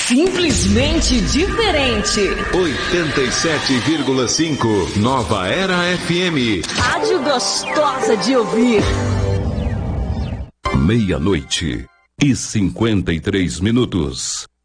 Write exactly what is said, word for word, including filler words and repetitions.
Simplesmente diferente. oitenta e sete vírgula cinco Nova Era F M. Rádio gostosa de ouvir. Meia-noite e cinquenta e três minutos.